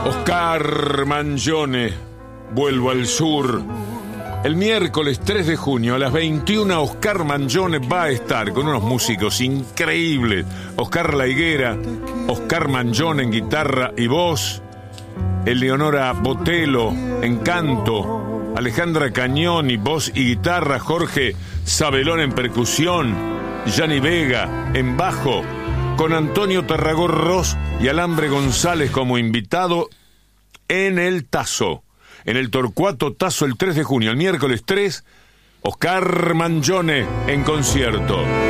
Oscar Mangione, vuelvo al sur. El miércoles 3 de junio a las 21, Oscar Mangione va a estar con unos músicos increíbles. Oscar La Higuera, Oscar Mangione en guitarra y voz, Eleonora Botello en canto, Alejandra Cagnoni, voz y guitarra, Jorge Sabelón en percusión, Gianni Vega en bajo, con Antonio Tarragorros y Alambre González como invitado en el Tazo. En el Torcuato Tazo el 3 de junio, el miércoles 3, Oscar Mangione en concierto.